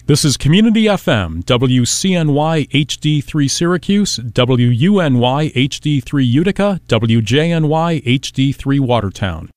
This is Community FM, WCNY HD3 Syracuse, WUNY HD3 Utica, WJNY HD3 Watertown.